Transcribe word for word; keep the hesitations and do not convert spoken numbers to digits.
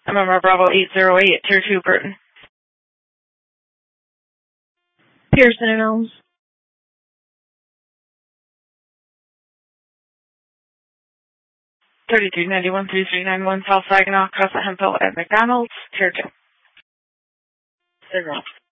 M M R Bravo eight zero eight, Tier two, Burton. Pearson and Elms. thirty-three ninety-one, thirty-three ninety-one, South Saginaw, Crescent Hemphill at McDonald's, Tier two. Signal.